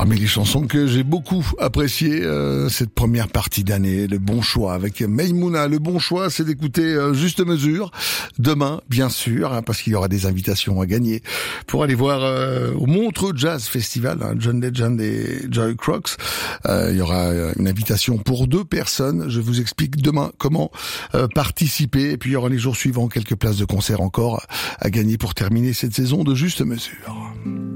Parmi les chansons que j'ai beaucoup appréciées cette première partie d'année, le bon choix avec Maïmouna. Le bon choix, c'est d'écouter Juste Mesure demain, bien sûr, parce qu'il y aura des invitations à gagner pour aller voir au Montreux Jazz Festival, John Legend et Joy Crocs. Il y aura une invitation pour 2 personnes. Je vous explique demain comment participer. Et puis il y aura les jours suivants quelques places de concert encore à gagner pour terminer cette saison de Juste Mesure.